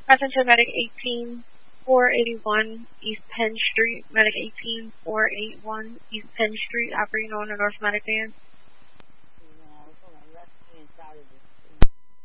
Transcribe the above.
Attention Medic 18481 East Penn Street. Medic 18481 East Penn Street, operating on a North Medic van. Yeah, I was on the left-hand side of the